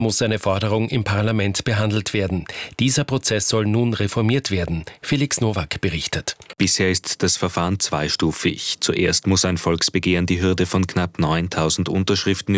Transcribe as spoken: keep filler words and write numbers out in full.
muss seine Forderung im Parlament behandelt werden. Dieser Prozess soll nun reformiert werden. Felix Nowak berichtet. Bisher ist das Verfahren zweistufig. Zuerst muss ein Volksbegehren die Hürde von knapp neuntausend Unterschriften